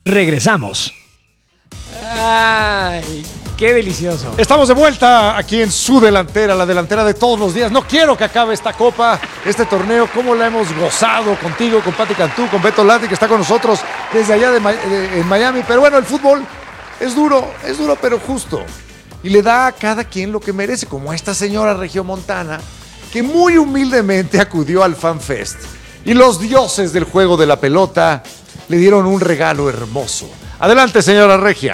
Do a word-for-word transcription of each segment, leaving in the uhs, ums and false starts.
Regresamos. Ay, qué delicioso. Estamos de vuelta aquí en su delantera, la delantera de todos los días. No quiero que acabe esta copa, este torneo, como la hemos gozado contigo, con Pati Cantú, con Beto Lati, que está con nosotros desde allá de, de, en Miami. Pero bueno, el fútbol es duro, es duro, pero justo. Y le da a cada quien lo que merece, como a esta señora regiomontana, que muy humildemente acudió al Fan Fest. Y los dioses del juego de la pelota le dieron un regalo hermoso. Adelante, señora Regia.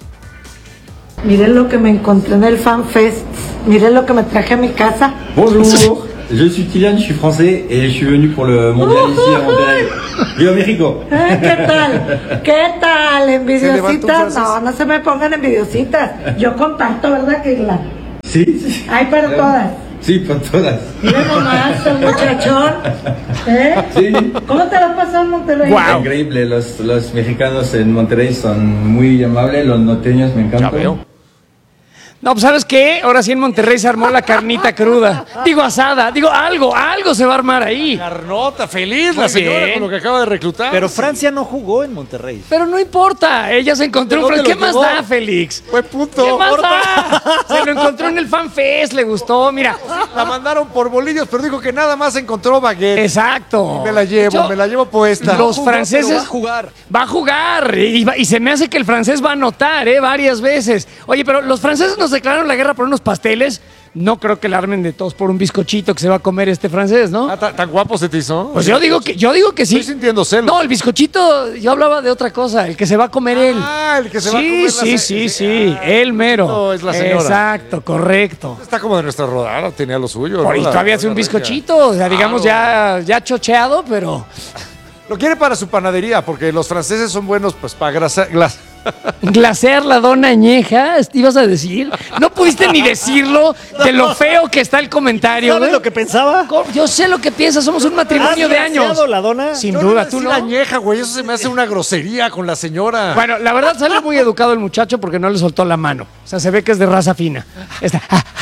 Miren lo que me encontré en el Fan Fest. Miren lo que me traje a mi casa. Bonjour, je suis Kylian, je suis français et je suis venu pour le mondial ici à Monterrey. Viva México. ¿Eh? ¿Qué tal? ¿Qué tal? ¿Envidiositas? No, no se me pongan envidiositas. Yo comparto, ¿verdad, Kylian? Sí, sí. Hay para sí. todas. Sí, para todas. Miren nomás, el muchachón. ¿Eh? Sí. ¿Cómo te lo has pasado en Monterrey? Wow. Increíble, los, los mexicanos en Monterrey son muy amables, los norteños me encantan. Ya veo. No, pues ¿sabes qué? Ahora sí en Monterrey se armó la carnita cruda. Digo asada, digo algo, algo se va a armar ahí. Carnota, feliz Muy la señora bien. con lo que acaba de reclutar. Pero Francia no jugó en Monterrey. Pero no importa, ella se encontró un ¿De dónde ¿Qué lo más llevó? da, Félix? Fue punto. ¿Qué más corta. da? Se lo encontró en el Fan Fest, le gustó, mira. La mandaron por bolillos, pero dijo que nada más encontró baguette. Exacto. Me la llevo, De hecho, me la llevo puesta. Los Jugó, franceses pero va a jugar. Va a jugar y, va- y se me hace que el francés va a anotar, ¿eh? Varias veces. Oye, pero los franceses nos declararon la guerra por unos pasteles. No creo que la armen de todos por un bizcochito que se va a comer este francés, ¿no? Ah, ¿tan, tan guapo se te hizo? Pues yo digo que yo digo que sí. Estoy sintiendo celos. No, el bizcochito, yo hablaba de otra cosa, el que se va a comer él. Ah, el que se sí, va a comer la Sí, ce- sí, sí, sí, ah, el mero. no, es la señora. Exacto, correcto. Está como de nuestra rodada, tenía lo suyo. Por ¿no? ahí La- todavía hace la un regia. bizcochito, o sea, digamos ya, ya chocheado, pero Lo quiere para su panadería, porque los franceses son buenos pues para grasa, glas- glasear la dona añeja, ibas a decir. No pudiste ni decirlo de lo feo que está el comentario. ¿Sabes ¿eh? lo que pensaba? Yo sé lo que piensas, somos un matrimonio ¿Has de años. glaseado la dona? Sin Yo duda, no tú decir no. añeja, güey, eso se me hace una grosería con la señora. Bueno, la verdad sale muy educado el muchacho porque no le soltó la mano. O sea, se ve que es de raza fina. Está.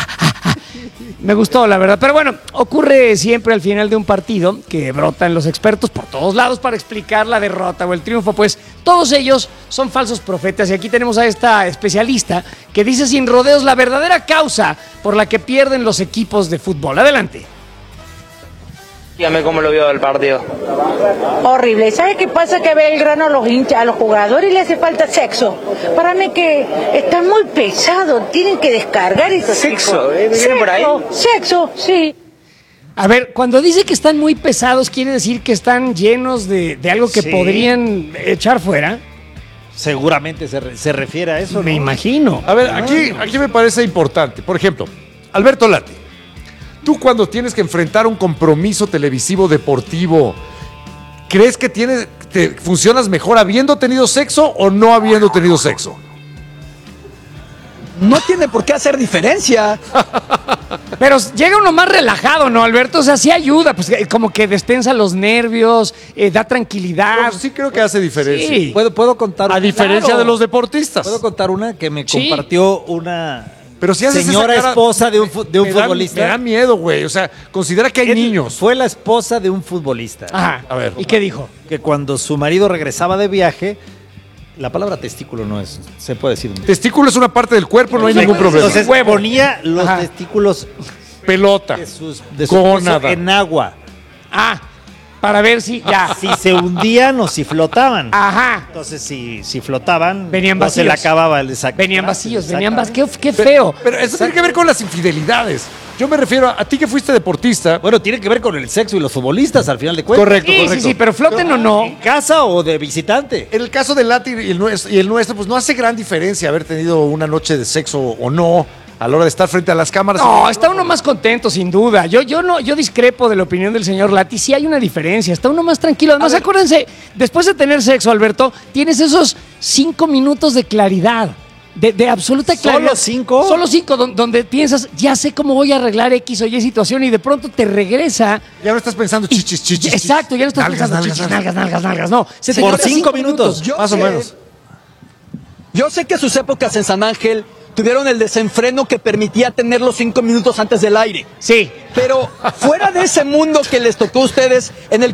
Me gustó, la verdad. Pero bueno, ocurre siempre al final de un partido que brotan los expertos por todos lados para explicar la derrota o el triunfo. Pues todos ellos son falsos profetas. Y aquí tenemos a esta especialista que dice sin rodeos la verdadera causa por la que pierden los equipos de fútbol. Adelante. Dígame cómo lo vio el partido. Horrible. ¿Sabe qué pasa? Que Belgrano a los hinchas, a los jugadores le hace falta sexo. Para mí que están muy pesados, tienen que descargar esos ¿Sexo? chicos. ¿Eh? ¿Viene por ahí? Sexo, sí. A ver, cuando dice que están muy pesados, quiere decir que están llenos de, de algo que Sí. podrían echar fuera. Seguramente se, re- se refiere a eso, Me ¿no? imagino. A ver, aquí, aquí me parece importante. Por ejemplo, Alberto Lati, tú cuando tienes que enfrentar un compromiso televisivo deportivo, ¿crees que tienes, te funcionas mejor habiendo tenido sexo o no habiendo tenido sexo? No tiene por qué hacer diferencia. Pero llega uno más relajado, ¿no, Alberto? O sea, sí ayuda, pues eh, como que despensa los nervios, eh, da tranquilidad. Pues sí creo que hace diferencia. Sí. ¿Puedo, puedo contar A una? diferencia Claro. de los deportistas. ¿Puedo contar una que me Sí. compartió una Pero si haces señora esa cara, esposa de un, fu- de un me da- futbolista? me da miedo, güey. O sea, considera que hay Él niños. Fue la esposa de un futbolista. Ajá. A ver. ¿Y qué dijo? Que cuando su marido regresaba de viaje, la palabra testículo no es, se puede decir. Testículo es una parte del cuerpo, no hay ningún problema. Entonces Huevo. ponía los Ajá. testículos Pelota. de, sus, de su esposo Gónada. en agua. Ah, para ver si ya. Si se hundían o si flotaban. Ajá. Entonces, si, si flotaban, Venían no se le vacíos. acababa el exacto. Venían vacíos, venían Exactamente. vacíos. Qué, qué feo. Pero eso tiene que ver con las infidelidades. Yo me refiero a, a ti que fuiste deportista. Bueno, tiene que ver con el sexo y los futbolistas, al final de cuentas. Correcto, Sí, correcto. sí, sí, pero floten o no. ¿En casa o de visitante? En el caso del Lati y el, nuestro, y el nuestro, pues no hace gran diferencia haber tenido una noche de sexo o no a la hora de estar frente a las cámaras. No, está uno más contento, sin duda. Yo, yo no, yo discrepo de la opinión del señor Lati. Sí hay una diferencia, está uno más tranquilo. Además, A ver. acuérdense, después de tener sexo, Alberto, tienes esos cinco minutos de claridad. De, de absoluta ¿Solo claridad. cinco? Solo cinco, don- donde piensas, ya sé cómo voy a arreglar X o Y situación y de pronto te regresa. Ya no estás pensando y- chichis, chichis. chichis. Exacto, ya no estás Nalgas, pensando nalgas, chichis, nalgas. nalgas, nalgas, nalgas. No, se te Por quedan cinco minutos. Yo Más o sé- menos. Yo sé que sus épocas en San Ángel tuvieron el desenfreno que permitía tener los cinco minutos antes del aire. Sí. Pero fuera de ese mundo que les tocó a ustedes, en el que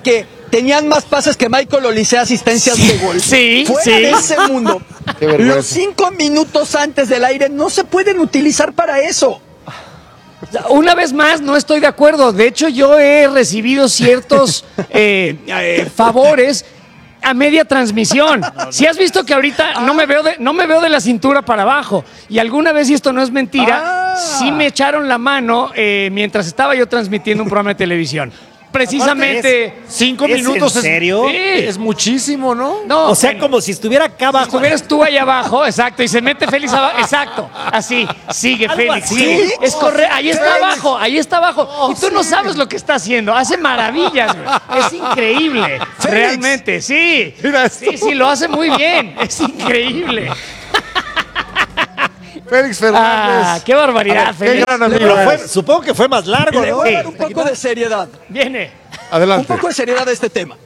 tenían más pases que Michael Olise, asistencias Sí, de gol. sí, Fuera sí. de ese mundo, Qué vergüenza. los cinco minutos antes del aire no se pueden utilizar para eso. Una vez más, no estoy de acuerdo. De hecho, yo he recibido ciertos eh, eh, favores a media transmisión. Si has visto que ahorita no me veo de, no me veo de la cintura para abajo. Y alguna vez, y esto no es mentira, Ah. sí me echaron la mano eh, mientras estaba yo transmitiendo un programa de televisión. Precisamente. Cinco ¿Es minutos en serio? Es, Sí. es muchísimo, ¿no? No, O sea, bueno, como si estuviera acá si abajo. estuvieras tú ahí abajo, exacto, y se mete Félix abajo, exacto, así, sigue ¿Algo Félix, así? sigue. Es correcto, ahí está Félix. abajo, ahí está abajo, y tú no sabes lo que está haciendo, hace maravillas, güey. Es increíble, realmente, sí, Mira esto. sí, sí, lo hace muy bien, es increíble. Félix Fernández. Ah, qué barbaridad, Qué Félix. gran amigo. Pero fue- supongo que fue más largo, Le ¿no? voy a Sí. dar un poco de seriedad. Viene. Un Adelante. poco de seriedad a este tema.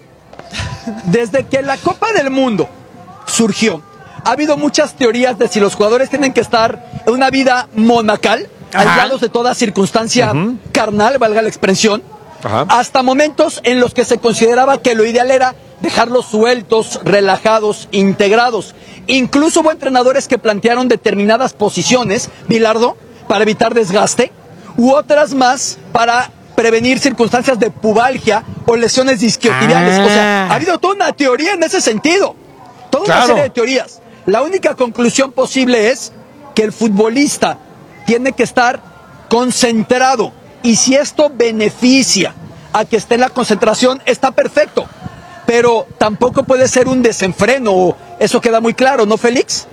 Desde que la Copa del Mundo surgió, ha habido muchas teorías de si los jugadores tienen que estar en una vida monacal, Ajá. aislados de toda circunstancia carnal, valga la expresión, Ajá. hasta momentos en los que se consideraba que lo ideal era dejarlos sueltos, relajados, integrados. Incluso hubo entrenadores que plantearon determinadas posiciones, Bilardo, para evitar desgaste, u otras más para prevenir circunstancias de pubalgia o lesiones disquiotibiales. Ah. O sea, ha habido toda una teoría en ese sentido. Toda Claro. una serie de teorías. La única conclusión posible es que el futbolista tiene que estar concentrado. Y si esto beneficia a que esté en la concentración, está perfecto. Pero tampoco puede ser un desenfreno. Eso queda muy claro, ¿no, Félix?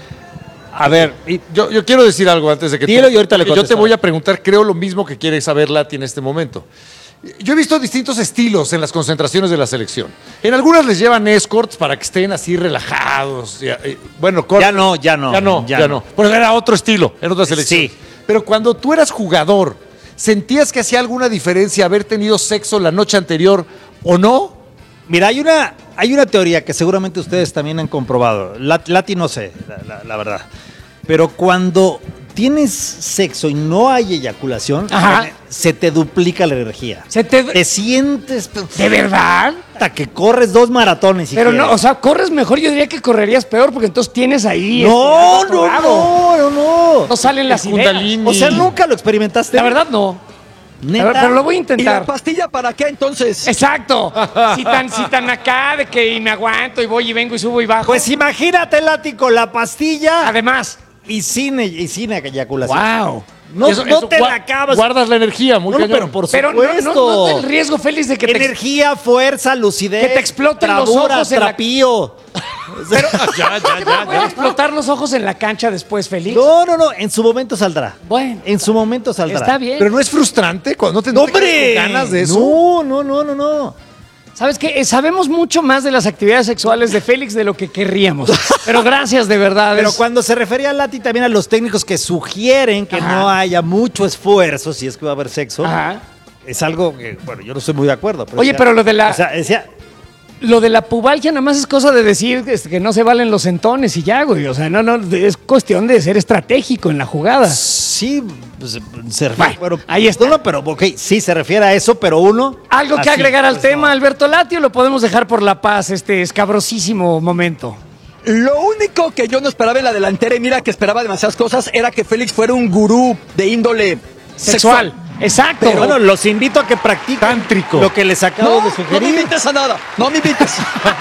A ver, y- Yo, yo quiero decir algo antes de que Dilo y ahorita le porque Yo te contesto. voy a preguntar, creo lo mismo que quiere saber Lati en este momento. Yo he visto distintos estilos en las concentraciones de la selección. En algunas les llevan escorts para que estén así relajados. y- y- bueno, cor- Ya no, ya no, Ya no, ya, ya no. no. Pero era otro estilo en otra selección. Sí. Pero cuando tú eras jugador, ¿sentías que hacía alguna diferencia haber tenido sexo la noche anterior o no? mira, hay una, hay una teoría que seguramente ustedes también han comprobado. Lat- Lati no sé, la, la- la verdad. Pero cuando tienes sexo y no hay eyaculación, Ajá. se te duplica la energía. Se te- Te sientes ¿De verdad? hasta que corres dos maratones. Si Pero no, quieres. o sea, corres mejor, yo diría que correrías peor, porque entonces tienes ahí. no, este, algo no, atorado. no, no, no. No salen las El ideas. Kundalini. O sea, nunca lo experimentaste. La verdad, no. ¿Neta? A ver, pero lo voy a ¿Y la intentar. pastilla para qué entonces? Exacto. Si tan, si tan acá de que me aguanto y voy y vengo y subo y bajo. Pues imagínate, Lati, con la pastilla Además, y sin, y sin eyaculación. wow. No, Eso- no eso te gua- la acabas. Guardas la energía, muy No, cañón. pero por Pero no, supuesto. no, no, el riesgo, Félix, de que te, Energía, fuerza, lucidez. que te exploten los bravura, ojos en la- trapío. Pero, Ya, ya, ¿te ya, van a explotar los ojos en la cancha después, Félix? No, no, no. En su momento saldrá. Bueno, En su momento saldrá. está bien. Pero no es frustrante cuando no te no te quedas con ganas de eso. No, no, no, no, no. ¿Sabes qué? Eh, Sabemos mucho más de las actividades sexuales de Félix de lo que querríamos. Pero gracias, de verdad. Pero es- cuando se refería a Lati también a los técnicos que sugieren que Ajá. no haya mucho esfuerzo si es que va a haber sexo, Ajá. es algo que, bueno, yo no estoy muy de acuerdo. Oye, decía- pero lo de la- O sea, decía, Lo de la pubalgia nada más es cosa de decir este, que no se valen los entones y ya, güey. O sea, no, no, es cuestión de ser estratégico en la jugada. sí, pues, se refiere. Bueno, ahí está. No, no, pero, ok, sí se refiere a eso, pero uno. ¿Algo que así, agregar al pues, tema, no. Alberto Lati, o lo podemos dejar por la paz, este escabrosísimo momento? Lo único que yo no esperaba en la delantera, y mira que esperaba demasiadas cosas, era que Félix fuera un gurú de índole Sexual. sexual. Exacto. Pero bueno, los invito a que practiquen Tántrico. lo que les acabo No, de no me sugerir. invites a nada, no me invites.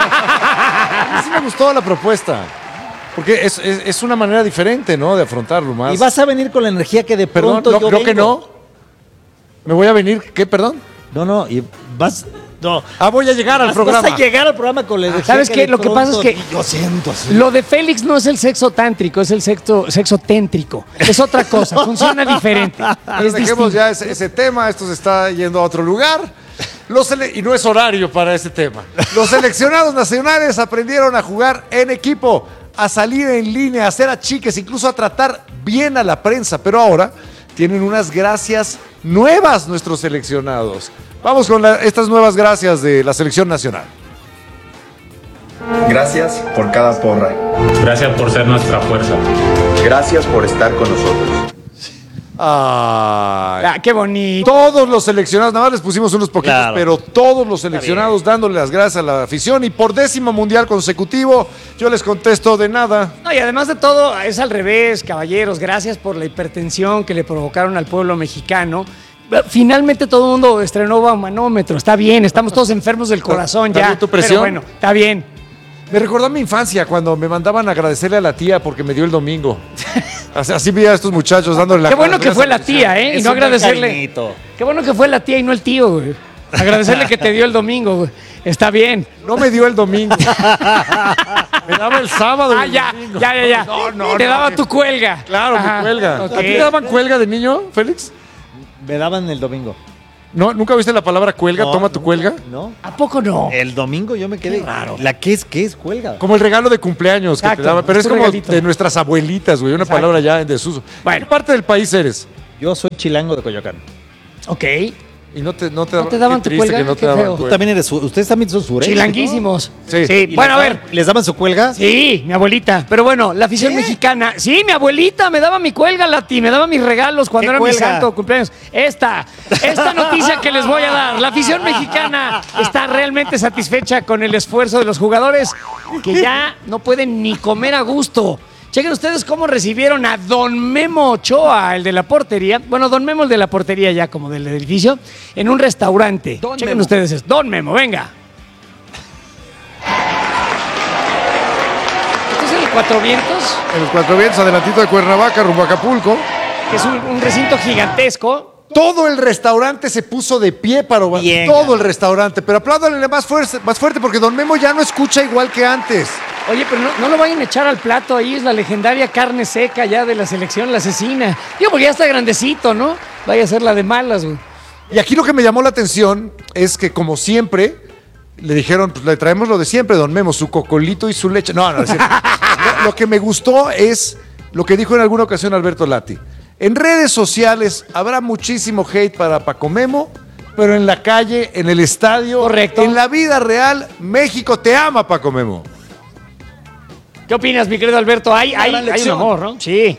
A mí sí me gustó la propuesta. Porque es, es- es una manera diferente, ¿no? De afrontarlo más. Y vas a venir con la energía que de Perdón, pronto no, yo creo que vengo. no. Me voy a venir, ¿qué, perdón? No, no, y vas. No. Ah, voy a llegar al Vas- programa. Vas a llegar al programa con la energía. ¿Sabes que qué? de Lo que pasa es pronto que- Yo siento así. Lo de Félix no es el sexo tántrico, es el sexo, sexo téntrico. Es otra cosa, funciona diferente. Es Dejemos distinto. ya ese, ese tema, esto se está yendo a otro lugar. Los sele- y no es horario para ese tema. Los seleccionados nacionales aprendieron a jugar en equipo, a salir en línea, a hacer achiques, incluso a tratar bien a la prensa. Pero ahora tienen unas gracias nuevas nuestros seleccionados. Vamos con la- estas nuevas gracias de la selección nacional. Gracias por cada porra. Gracias por ser nuestra fuerza. Gracias por estar con nosotros. Ay. Ah, qué bonito. Todos los seleccionados, nada más les pusimos unos poquitos, Claro. pero todos los seleccionados dándole las gracias a la afición y por décimo mundial consecutivo, yo les contesto de nada. No, y además de todo, es al revés, caballeros. Gracias por la hipertensión que le provocaron al pueblo mexicano. Finalmente todo el mundo estrenó Baumanómetro. Está bien, estamos todos enfermos del corazón ¿Está ya. bien tu presión? Pero bueno, está bien. Me recordó a mi infancia cuando me mandaban a agradecerle a la tía porque me dio el domingo. Así, así vi a estos muchachos dándole la Qué bueno que gracias fue a la afición. tía, ¿eh? Y Es no un buen agradecerle. cariñito. Qué bueno que fue la tía y no el tío, güey. Agradecerle que te dio el domingo, güey. Está bien. No me dio el domingo. Me daba el sábado. y Ah, el ya, domingo. ya, ya, ya. No, no, Te no, daba que- tu cuelga. Claro, Ajá, mi cuelga. ok. ¿A ti te daban cuelga de niño, Félix? Me daban el domingo. ¿No? ¿Nunca viste la palabra cuelga? No, Toma tu nunca. cuelga. No. ¿A poco no? El domingo yo me quedé. Qué raro. ¿La qué es? ¿Qué es cuelga? Como el regalo de cumpleaños que Exacto, te daban. Pero es es tu como regalito. de nuestras abuelitas, güey. Una Exacto. palabra ya en desuso. Bueno. ¿Qué parte del país eres? Yo soy chilango de Coyoacán. Ok. Y no te, no te, ¿No te daban qué tu triste cuelga? que no te Qué daban feo. ¿Tú cuelga. también eres, su- ustedes también son sureños? Chilanguísimos. Sí. Sí. ¿Y Bueno, a les ver. daban- ¿Les daban su cuelga? Sí, mi abuelita. Pero bueno, la afición mexicana. Sí, mi abuelita me daba mi cuelga, Lati, me daba mis regalos cuando ¿Qué era mi cuelga? santo cumpleaños. Esta, esta noticia que les voy a dar. La afición mexicana está realmente satisfecha con el esfuerzo de los jugadores que ya no pueden ni comer a gusto. Chequen ustedes cómo recibieron a Don Memo Ochoa, el de la portería. Bueno, Don Memo, el de la portería ya como del edificio, en un restaurante. Don Chequen Memo. ustedes esto. Don Memo, venga. Este es el Cuatro Vientos, En los Cuatro Vientos, adelantito de Cuernavaca, rumbo a Acapulco. que es un, un recinto gigantesco. Todo el restaurante se puso de pie para Bien. todo el restaurante. Pero apláudanle más fuerte, más fuerte porque Don Memo ya no escucha igual que antes. Oye, pero no, no lo vayan a echar al plato, ahí es la legendaria carne seca ya de la selección, la asesina. Digo, porque ya está grandecito, ¿no? Vaya a ser la de malas, güey. Y aquí lo que me llamó la atención es que, como siempre, le dijeron, pues le traemos lo de siempre, Don Memo, su cocolito y su leche. No, no, es cierto. lo, lo que me gustó es lo que dijo en alguna ocasión Alberto Lati. En redes sociales habrá muchísimo hate para Paco Memo, pero en la calle, en el estadio, Correcto. en la vida real, México te ama, Paco Memo. ¿Qué opinas, mi querido Alberto? Hay, hay, gran hay un lección. amor, ¿no? Sí.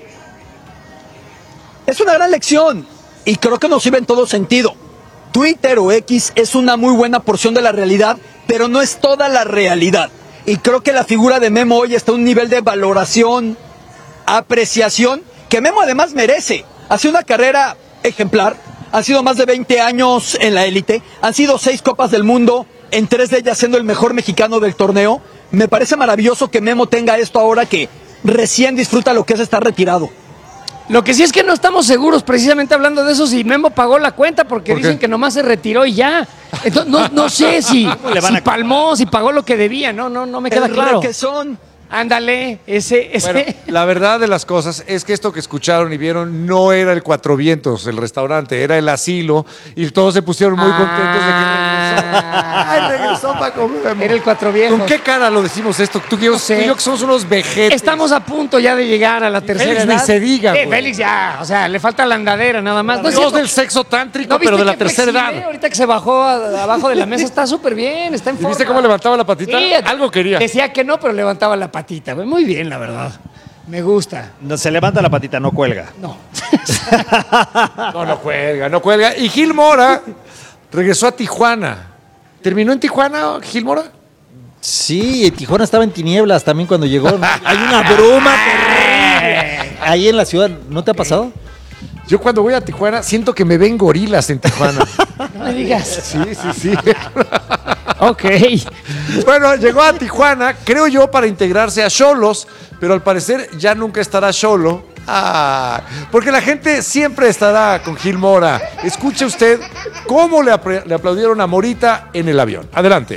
Es una gran lección y creo que nos sirve en todo sentido. Twitter o X es una muy buena porción de la realidad, pero no es toda la realidad. Y creo que la figura de Memo hoy está a un nivel de valoración, apreciación, que Memo además merece. Ha sido una carrera ejemplar, ha sido más de veinte años en la élite, han sido seis Copas del Mundo, en tres de ellas siendo el mejor mexicano del torneo. Me parece maravilloso que Memo tenga esto ahora que recién disfruta lo que es estar retirado. Lo que sí es que no estamos seguros, precisamente hablando de eso, si Memo pagó la cuenta, porque ¿Por qué? dicen que nomás se retiró y ya. Entonces, no, no sé si, le van si a- palmó, si pagó lo que debía, no, no, no me queda El claro. requesón. Ándale, ese, ese. Bueno, la verdad de las cosas es que esto que escucharon y vieron no era el Cuatro Vientos, el restaurante, era el asilo y todos se pusieron muy contentos de que regresó. Ay, regresó Paco Memo. Era el Cuatro Viejos. ¿Con qué cara lo decimos esto? Tú, que yo, No sé. tú y yo que somos unos vejetes. Estamos a punto ya de llegar a la tercera Félix, ni edad. se diga, Eh, güey. Félix ya, o sea, le falta la andadera nada más. No es Dios cierto. del sexo tántrico, ¿No viste pero de la qué tercera flexible? edad. Ahorita que se bajó a- abajo de la mesa está súper bien, está en ¿Y forma. viste cómo levantaba la patita? Sí, Algo quería. Decía que no, pero levantaba la patita, güey. Muy bien, la verdad. Me gusta. No, se levanta la patita, no cuelga. No. No, no cuelga, no cuelga. Y Gil Mora regresó a Tijuana. ¿Terminó en Tijuana, Gil Mora? Sí, Tijuana estaba en tinieblas también cuando llegó. Hay una bruma terrible. Ahí en la ciudad, ¿no te ha pasado? Yo cuando voy a Tijuana siento que me ven gorilas en Tijuana. No me digas. Sí, sí, sí. Ok. Bueno, llegó a Tijuana, creo yo, para integrarse a Xolos, pero al parecer ya nunca estará Xolo. Ah, porque la gente siempre estará con Gil Mora. Escuche usted cómo le, apre- le aplaudieron a Morita en el avión. Adelante.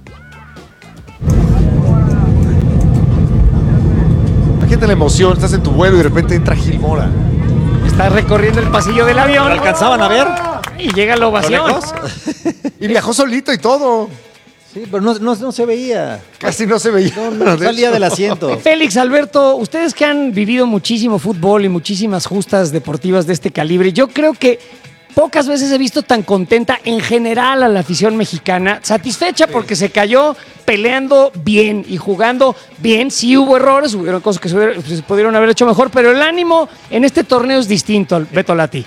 Imagínate la emoción, estás en tu vuelo y de repente entra Gil Mora. Está recorriendo el pasillo del avión. ¿Lo alcanzaban a ver? Y llega la ovación. lejos? Y viajó solito y todo. Sí, pero no, no, no se veía. Casi no se veía. No, no salía eso. del asiento. Félix, Alberto, ustedes que han vivido muchísimo fútbol y muchísimas justas deportivas de este calibre, yo creo que pocas veces he visto tan contenta en general a la afición mexicana, satisfecha porque se cayó peleando bien y jugando bien. Sí hubo errores, hubieron cosas que se, hubiera, se pudieron haber hecho mejor, pero el ánimo en este torneo es distinto, Beto Lati.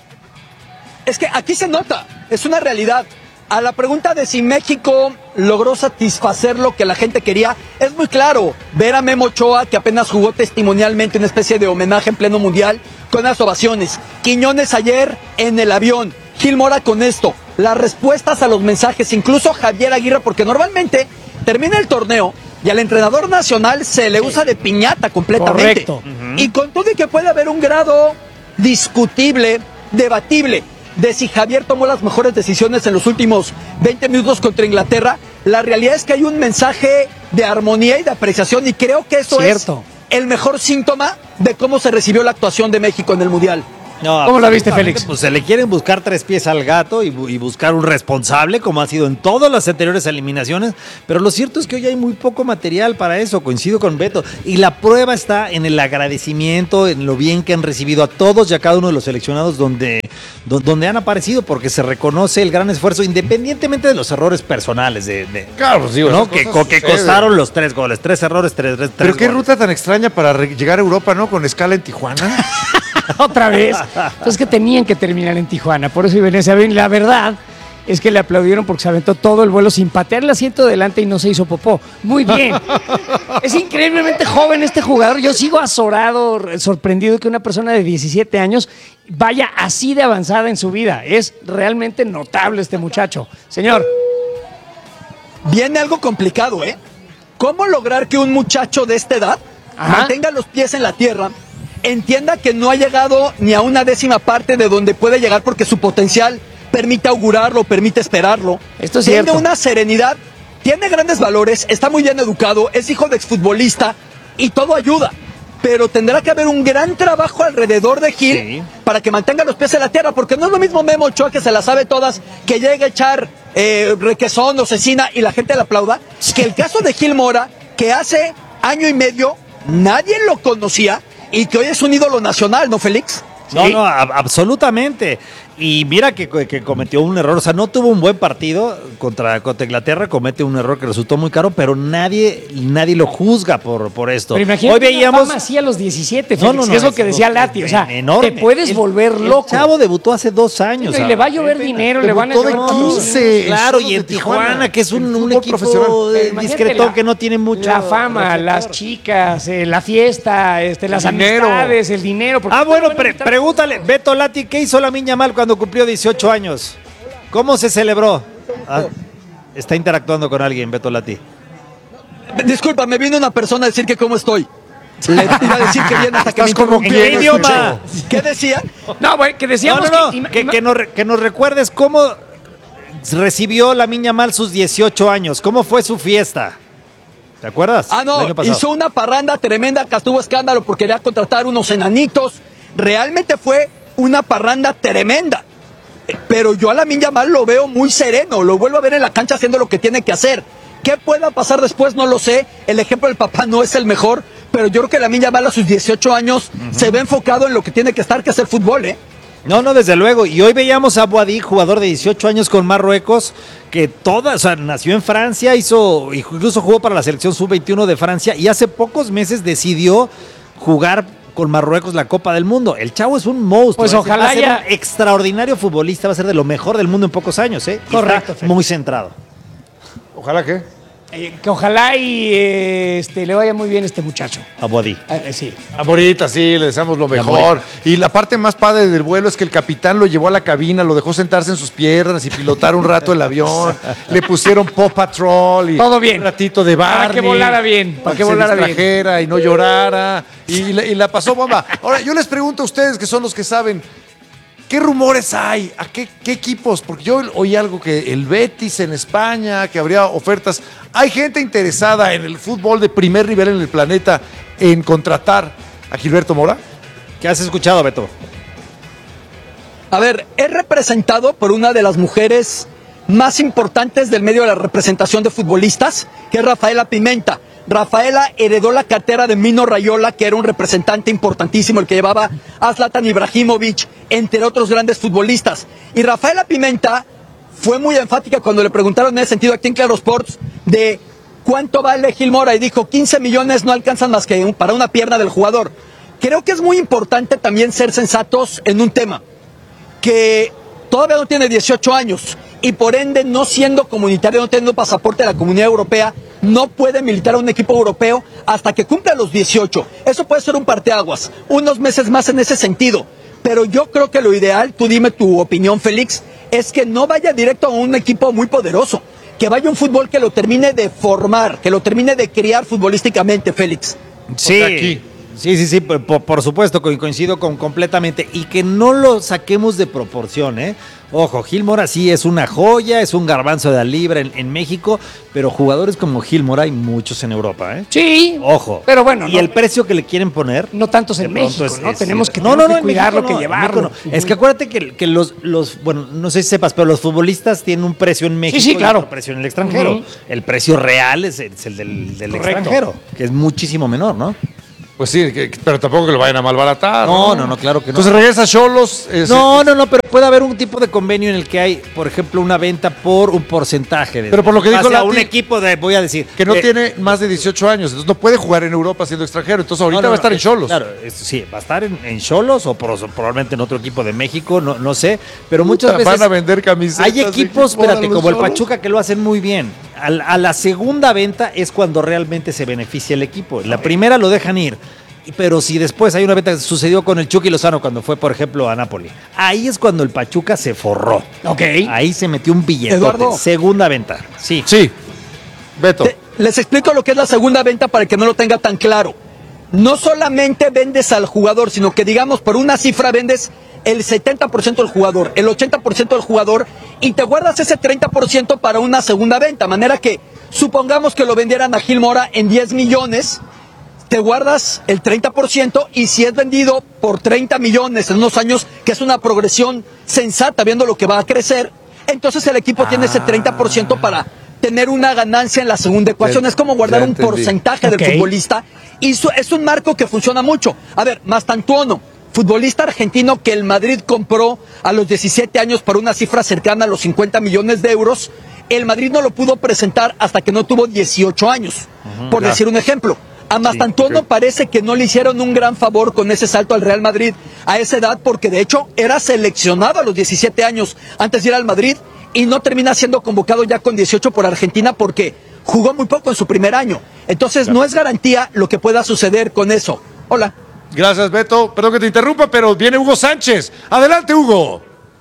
Es que aquí se nota, es una realidad. A la pregunta de si México logró satisfacer lo que la gente quería, es muy claro. Ver a Memo Ochoa, que apenas jugó testimonialmente una especie de homenaje en pleno mundial, con las ovaciones. Quiñones ayer en el avión. Gil Mora con esto. Las respuestas a los mensajes, incluso Javier Aguirre, porque normalmente termina el torneo y al entrenador nacional se le usa de piñata completamente. Correcto. Y con todo y que puede haber un grado discutible, debatible, de si Javier tomó las mejores decisiones en los últimos veinte minutos contra Inglaterra, la realidad es que hay un mensaje de armonía y de apreciación, y creo que eso Cierto. es el mejor síntoma de cómo se recibió la actuación de México en el Mundial. No, ¿Cómo la viste, absolutamente, Félix? Pues se le quieren buscar tres pies al gato y, bu- y buscar un responsable, como ha sido en todas las anteriores eliminaciones, pero lo cierto es que hoy hay muy poco material para eso, coincido con Beto, y la prueba está en el agradecimiento, en lo bien que han recibido a todos y a cada uno de los seleccionados donde, do- donde han aparecido, porque se reconoce el gran esfuerzo, independientemente de los errores personales, de, de- Claro, pues digo, ¿no? esas que, cosas co- que suceden. costaron los tres goles, tres errores, tres, tres, Pero tres qué goles. ruta tan extraña para re- llegar a Europa, ¿no? Con escala en Tijuana. Otra vez. Entonces que tenían que terminar en Tijuana. Por eso iban a saber. La verdad es que le aplaudieron porque se aventó todo el vuelo sin patear el asiento delante y no se hizo popó. Muy bien. Es increíblemente joven este jugador. Yo sigo azorado, sorprendido que una persona de diecisiete años vaya así de avanzada en su vida. Es realmente notable este muchacho. Señor. Viene algo complicado, ¿eh? ¿Cómo lograr que un muchacho de esta edad Ajá. mantenga los pies en la tierra, entienda que no ha llegado ni a una décima parte de donde puede llegar porque su potencial permite augurarlo, permite esperarlo? Esto es Tiene cierto. una serenidad, tiene grandes valores, está muy bien educado, es hijo de exfutbolista y todo ayuda. Pero tendrá que haber un gran trabajo alrededor de Gil Sí. para que mantenga los pies en la tierra, porque no es lo mismo Memo Ochoa, que se la sabe todas, que llegue a echar eh, requesón o cecina y la gente le aplauda, que el caso de Gil Mora, que hace año y medio nadie lo conocía y que hoy es un ídolo nacional, ¿no, Félix? No, Sí. no, a- absolutamente. Y mira que, que cometió un error, o sea, no tuvo un buen partido contra, contra Inglaterra, comete un error que resultó muy caro, pero nadie, nadie lo juzga por, por esto. Pero imagínate Hoy veíamos una fama así a los diecisiete, No, Félix, no, no, que es lo es que decía Lati. O sea, enorme. te puedes El- volver el loco. chavo debutó hace dos años. Y le va a llover dinero, le van a Debutó de llover quince. Claro, Solos y en de Tijuana, Tijuana, que es un, el un fútbol equipo profesional. eh, Imagínate discretón la- que no tiene mucho La fama, reflector. las chicas, eh, la fiesta, este, las dinero. amistades, el dinero. ¿por qué Ah, no bueno, van a pre- invitar? pregúntale, Beto Lati, ¿qué hizo la Miña Mal cuando cumplió dieciocho años? ¿Cómo se celebró? Ah, está interactuando con alguien, Beto Lati. Disculpa, me vino una persona a decir que cómo estoy. Le iba a decir que bien hasta que me Estás como interrumpió. ¿En qué idioma? ¿Qué decía? No, güey, que No, decíamos no, no, que, ima- que, ima- que nos, re- que nos recuerdes cómo recibió la Miña Mal sus dieciocho años, cómo fue su fiesta. ¿Te acuerdas? Ah, El no, año pasado. hizo una parranda tremenda que estuvo escándalo porque quería contratar unos enanitos. Realmente fue una parranda tremenda. Eh, Pero yo a la Yamal lo veo muy sereno, lo vuelvo a ver en la cancha haciendo lo que tiene que hacer. ¿Qué pueda pasar después? No lo sé. El ejemplo del papá no es el mejor, pero yo creo que la Yamal a sus dieciocho años se ve enfocado en lo que tiene que estar, que es el fútbol, ¿eh? No, no, desde luego. Y hoy veíamos a Boadí, jugador de dieciocho años con Marruecos, que toda, o sea, nació en Francia, hizo, incluso jugó para la selección sub veintiuno de Francia y hace pocos meses decidió jugar con Marruecos la Copa del Mundo. El chavo es un monstruo. Pues ¿eh? ojalá va a ser ya- un extraordinario futbolista, va a ser de lo mejor del mundo en pocos años, ¿eh? Y Correcto, está Félix. muy centrado. Ojalá que. eh, que ojalá y eh, este, le vaya muy bien a este muchacho. A Boadí. Eh, sí. Amorita, sí, le deseamos lo mejor. Amorita. Y la parte más padre del vuelo es que el capitán lo llevó a la cabina, lo dejó sentarse en sus piernas y pilotar un rato el avión. Le pusieron Paw Patrol y Todo bien. un ratito de Para Barney. que volara bien, para que se volara bien. distrajera y no llorara. Y, la- y la pasó bomba. Ahora, yo les pregunto a ustedes, que son los que saben, ¿qué rumores hay? ¿A qué, qué equipos? Porque yo oí algo que el Betis en España, que habría ofertas. ¿Hay gente interesada en el fútbol de primer nivel en el planeta en contratar a Gilberto Mora? ¿Qué has escuchado, Beto? A ver, es representado por una de las mujeres más importantes del medio de la representación de futbolistas, que es Rafaela Pimenta. Rafaela heredó la cartera de Mino Raiola, que era un representante importantísimo, el que llevaba a Zlatan Ibrahimovic, entre otros grandes futbolistas. Y Rafaela Pimenta fue muy enfática cuando le preguntaron en ese sentido aquí en Claro Sports de cuánto vale Gil Mora y dijo quince millones no alcanzan más que para una pierna del jugador. Creo que es muy importante también ser sensatos en un tema, que todavía no tiene dieciocho años y por ende no siendo comunitario, no teniendo pasaporte de la Comunidad Europea, no puede militar a un equipo europeo hasta que cumpla los dieciocho. Eso puede ser un parteaguas, unos meses más en ese sentido. Pero yo creo que lo ideal, tú dime tu opinión, Félix, es que no vaya directo a un equipo muy poderoso, que vaya un fútbol que lo termine de formar, que lo termine de criar futbolísticamente, Félix. Sí, aquí. sí, sí, sí, por, por supuesto, co- coincido con completamente. Y que no lo saquemos de proporción, ¿eh? Ojo, Gil Mora sí es una joya, es un garbanzo de la libra en, en México, pero jugadores como Gil Mora hay muchos en Europa, ¿eh? Sí. Ojo. Pero bueno, y no, el precio que le quieren poner. no tantos en de pronto México, es- ¿no? es- tenemos que, no, tenemos no, no, que en cuidar México lo que no, en llevarlo. México no. Es que acuérdate que, que los, los, bueno, no sé si sepas, pero los futbolistas tienen un precio en México sí, y claro. otro precio en el extranjero. Ujú. El precio real es, es el del, del Correcto. extranjero, que es muchísimo menor, ¿no? Pues sí, que- pero tampoco que lo vayan a malbaratar. No, no, no, claro que no. Entonces regresa a Xolos. eh, No, no, no, pero puede haber un tipo de convenio en el que hay, por ejemplo, una venta por un porcentaje. De, Pero por lo que dijo Hacia Lati- un equipo de, voy a decir. que no eh, tiene más de dieciocho años, entonces no puede jugar en Europa siendo extranjero. Entonces ahorita no, no, va a estar no, en Xolos. Claro, es- sí, va a estar en, en Xolos o, por- o probablemente en otro equipo de México, no, no sé. Pero muchas Puta, veces van a vender camisetas hay de equipos, Gil Mora, espérate, los como el Xolos. Pachuca que lo hacen muy bien. A, la- a la segunda venta es cuando realmente se beneficia el equipo. La primera lo dejan ir. y- Pero si después hay una venta que sucedió con el Chucky Lozano cuando fue, por ejemplo, a Napoli, ahí es cuando el Pachuca se forró. Ok. Ahí se metió un billete. Eduardo. Segunda venta. Sí. Sí. Beto. Te- les explico lo que es la segunda venta para que no lo tenga tan claro. No solamente vendes al jugador, sino que digamos por una cifra vendes el setenta por ciento del jugador, el ochenta por ciento del jugador y te guardas ese treinta por ciento para una segunda venta. Manera que supongamos que lo vendieran a Gil Mora en diez millones, te guardas el treinta por ciento y si es vendido por treinta millones en unos años, que es una progresión sensata viendo lo que va a crecer, entonces el equipo tiene ese treinta por ciento para tener una ganancia en la segunda ecuación. Ya- Es como guardar ya un entendí. porcentaje Ok. del futbolista y su- es un marco que funciona mucho. A ver, Mastantuono, futbolista argentino que el Madrid compró a los diecisiete años por una cifra cercana a los cincuenta millones de euros, el Madrid no lo pudo presentar hasta que no tuvo dieciocho años, por claro. decir un ejemplo. A Mastantuono ok. parece que no le hicieron un gran favor con ese salto al Real Madrid a esa edad, porque de hecho era seleccionado a los diecisiete años antes de ir al Madrid y no termina siendo convocado ya con dieciocho por Argentina porque jugó muy poco en su primer año. Entonces no es garantía lo que pueda suceder con eso. Hola. Gracias, Beto. Perdón que te interrumpa, pero viene Hugo Sánchez. Adelante, Hugo.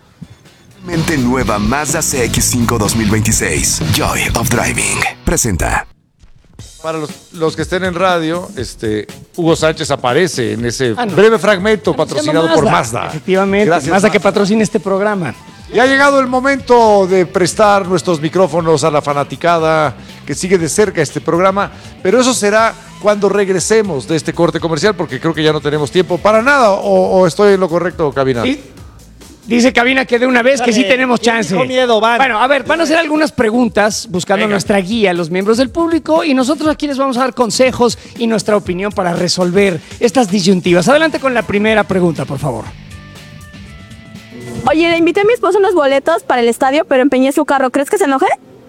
Mente nueva Mazda C X cinco dos mil veintiséis. Joy of Driving. Presenta. Para los, los que estén en radio, este, Hugo Sánchez aparece en ese Ah, no. breve fragmento patrocinado Se llama por Mazda. Efectivamente, Gracias, Mazda que patrocina este programa. Y ha llegado el momento de prestar nuestros micrófonos a la fanaticada que sigue de cerca este programa, pero eso será cuando regresemos de este corte comercial, porque creo que ya no tenemos tiempo para nada, o, o estoy en lo correcto, Cabina. Y dice Cabina que de una vez que sí Dale, tenemos ¿quién chance. dijo miedo, van? Bueno, a ver, van a hacer algunas preguntas buscando Venga. nuestra guía, los miembros del público, y nosotros aquí les vamos a dar consejos y nuestra opinión para resolver estas disyuntivas. Adelante con la primera pregunta, por favor. Oye, le invité a mi esposo unos boletos para el estadio, pero empeñé su carro. ¿Crees que se enoje?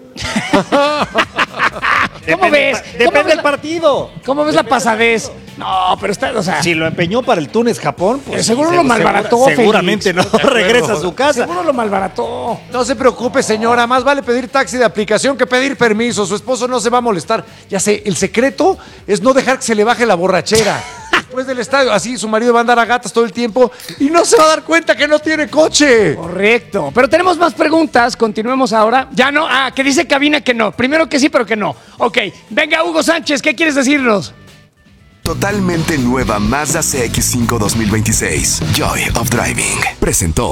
¿Cómo ves? Depende ¿Cómo ves del la- partido. ¿Cómo ves la pasadez? No, pero está, o sea, Si lo empeñó para el Túnez Japón, pues seguro sí, lo segura- malbarató, Félix. Seguramente no, regresa a su casa. seguro lo malbarató. No se preocupe, señora, más vale pedir taxi de aplicación que pedir permiso. Su esposo no se va a molestar. Ya sé, el secreto es no dejar que se le baje la borrachera. Después del estadio, así su marido va a andar a gatas todo el tiempo y no se va a dar cuenta que no tiene coche. Correcto. Pero tenemos más preguntas. Continuemos ahora. Ya no. Ah, que dice Cabina que no. Primero que sí, pero que no. Ok. Venga, Hugo Sánchez, ¿qué quieres decirnos? Totalmente nueva Mazda C X cinco dos mil veintiséis. Joy of Driving. Presentó.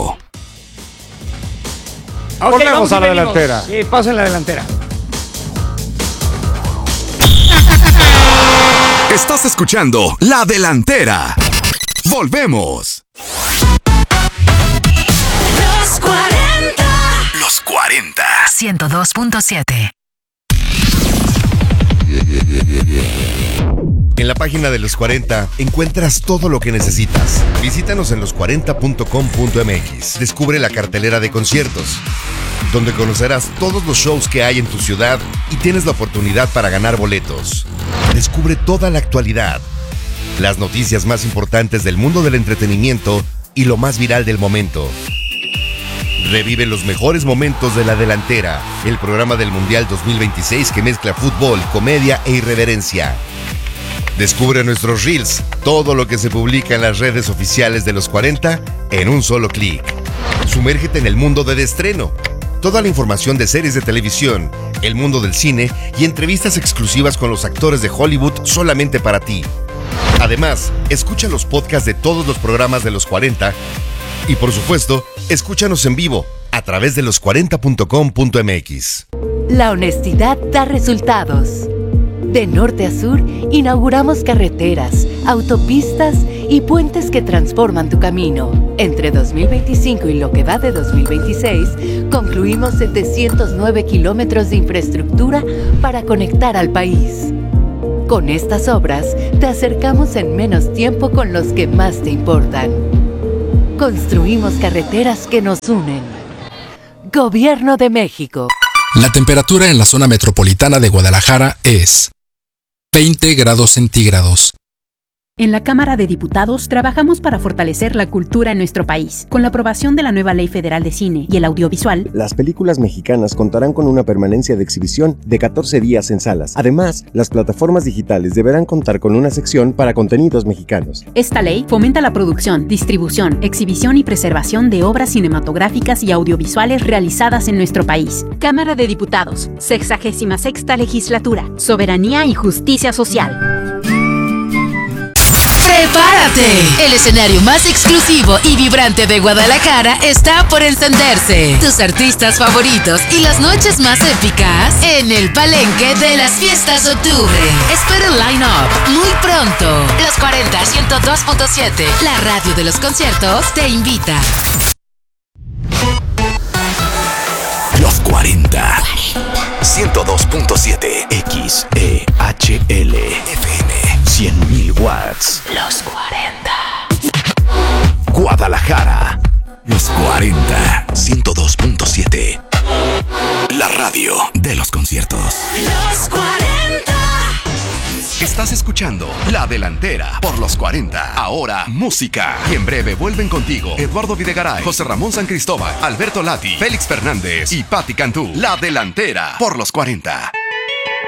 Ok, Volvemos vamos y a la venimos. delantera. Sí, paso en la delantera. Estás escuchando La Delantera. Volvemos. Los cuarenta. Los cuarenta. ciento dos punto siete. En la página de Los cuarenta encuentras todo lo que necesitas. Visítanos en los cuarenta punto com punto m x. Descubre la cartelera de conciertos, donde conocerás todos los shows que hay en tu ciudad y tienes la oportunidad para ganar boletos. Descubre toda la actualidad, las noticias más importantes del mundo del entretenimiento y lo más viral del momento. Revive los mejores momentos de La Delantera, el programa del Mundial dos mil veintiséis que mezcla fútbol, comedia e irreverencia. Descubre nuestros reels, todo lo que se publica en las redes oficiales de Los cuarenta en un solo clic. Sumérgete en el mundo del estreno. Toda la información de series de televisión, el mundo del cine y entrevistas exclusivas con los actores de Hollywood solamente para ti. Además, escucha los podcasts de todos los programas de Los cuarenta y, por supuesto, escúchanos en vivo a través de los cuarenta punto com punto m x. La honestidad da resultados. De norte a sur, inauguramos carreteras, autopistas y puentes que transforman tu camino. Entre dos mil veinticinco y lo que va de dos mil veintiséis, concluimos setecientos nueve kilómetros de infraestructura para conectar al país. Con estas obras, te acercamos en menos tiempo con los que más te importan. Construimos carreteras que nos unen. Gobierno de México. La temperatura en la zona metropolitana de Guadalajara es veinte grados centígrados. En la Cámara de Diputados trabajamos para fortalecer la cultura en nuestro país. Con la aprobación de la nueva Ley Federal de Cine y el Audiovisual, las películas mexicanas contarán con una permanencia de exhibición de catorce días en salas. Además, las plataformas digitales deberán contar con una sección para contenidos mexicanos. Esta ley fomenta la producción, distribución, exhibición y preservación de obras cinematográficas y audiovisuales realizadas en nuestro país. Cámara de Diputados, sexagésima sexta Legislatura, Soberanía y Justicia Social. ¡Prepárate! El escenario más exclusivo y vibrante de Guadalajara está por encenderse. Tus artistas favoritos y las noches más épicas en el Palenque de las Fiestas de Octubre. Espera el line-up muy pronto. Los cuarenta, ciento dos punto siete, la radio de los conciertos, te invita. Los cuarenta. ciento dos punto siete X E H L F M. cien mil watts. Los cuarenta. Guadalajara. Los cuarenta. ciento dos punto siete. La radio de los conciertos. Los cuarenta. Estás escuchando La Delantera por Los cuarenta. Ahora, música. Y en breve vuelven contigo Eduardo Videgaray, José Ramón San Cristóbal, Alberto Lati, Félix Fernández y Patti Cantú. La Delantera por Los cuarenta.